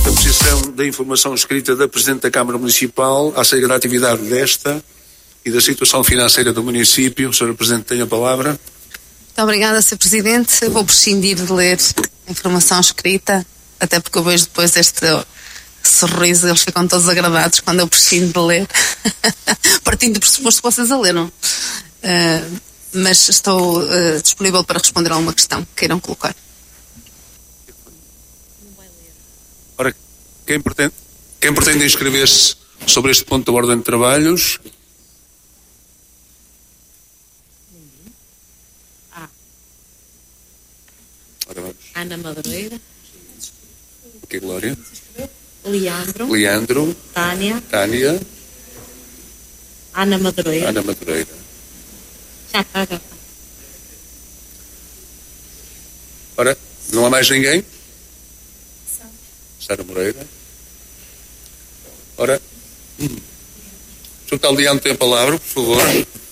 A posição da informação escrita da Presidente da Câmara Municipal acerca da atividade desta e da situação financeira do município. Sra. Presidente, tem a palavra. Muito obrigada, Sr. Presidente. Eu vou prescindir de ler a informação escrita, até porque eu vejo depois este sorriso, eles ficam todos agradados quando eu prescindo de ler, partindo do pressuposto que vocês a leram. Mas estou disponível para responder a alguma questão que queiram colocar. Ora, quem pretende inscrever-se sobre este ponto da ordem de trabalhos? Ora, vamos. Ana Madureira. Aqui, Glória. Leandro. Tânia. Ana Madureira. Já está. Ora, não há mais ninguém? Sara Moreira. Ora, Sr. Leandro tem a palavra, por favor.